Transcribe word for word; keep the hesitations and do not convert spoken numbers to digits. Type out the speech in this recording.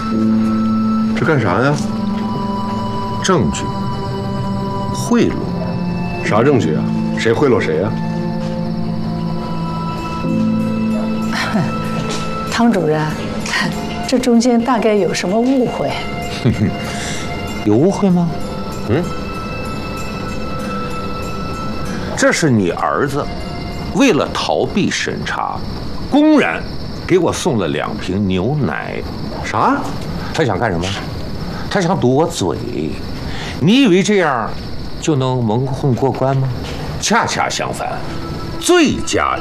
这干啥呀？ 证据，贿赂。 啥证据啊？谁贿赂谁呀？ 汤主任，这中间大概有什么误会？ 有误会吗？ 嗯， 这是你儿子为了逃避审查，公然给我送了两瓶牛奶。 啥？ 他想干什么？他想堵我嘴。你以为这样就能蒙混过关吗？恰恰相反，罪加